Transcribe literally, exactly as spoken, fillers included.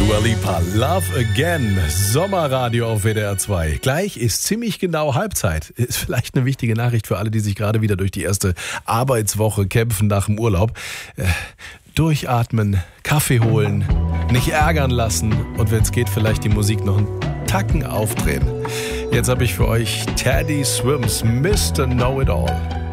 Dua Lipa, Love Again, Sommerradio auf W D R zwei. Gleich ist ziemlich genau Halbzeit. Ist vielleicht eine wichtige Nachricht für alle, die sich gerade wieder durch die erste Arbeitswoche kämpfen nach dem Urlaub. Äh, durchatmen, Kaffee holen, nicht ärgern lassen und wenn es geht, vielleicht die Musik noch einen Tacken aufdrehen. Jetzt habe ich für euch Teddy Swims, Mister Know-It-All.